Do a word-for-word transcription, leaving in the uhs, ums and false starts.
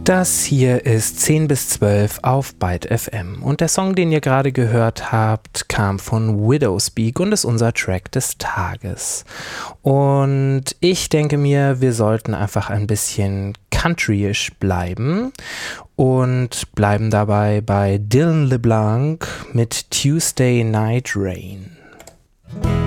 Das hier ist zehn bis zwölf auf Byte F M und der Song, den ihr gerade gehört habt, kam von Widowspeak und ist unser Track des Tages. Und ich denke mir, wir sollten einfach ein bisschen countryisch bleiben und bleiben dabei bei Dylan LeBlanc mit Tuesday Night Rain.